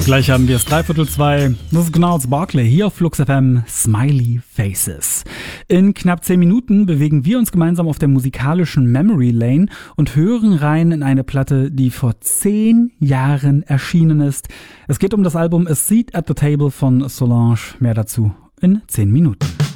Gleich haben wir es 2:03. Das ist genau Barclay hier auf Flux FM, Smiley Faces. In knapp 10 Minuten bewegen wir uns gemeinsam auf der musikalischen Memory Lane und hören rein in eine Platte, die vor 10 Jahren erschienen ist. Es geht um das Album A Seat at the Table von Solange. Mehr dazu in 10 Minuten.